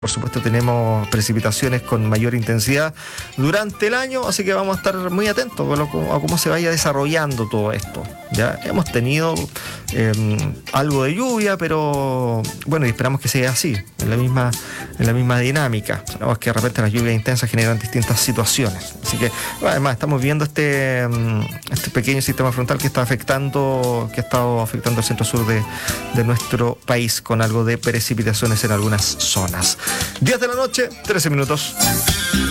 Por supuesto tenemos precipitaciones con mayor intensidad durante el año, así que vamos a estar muy atentos a cómo se vaya desarrollando todo esto. Ya hemos tenido algo de lluvia, pero bueno, y esperamos que sea así, en la misma dinámica. Sabemos que de repente las lluvias intensas generan distintas situaciones. Así que además estamos viendo este pequeño sistema frontal que ha estado afectando el centro-sur de nuestro país, con algo de precipitaciones en algunas zonas. 10 de la noche, 13 minutos.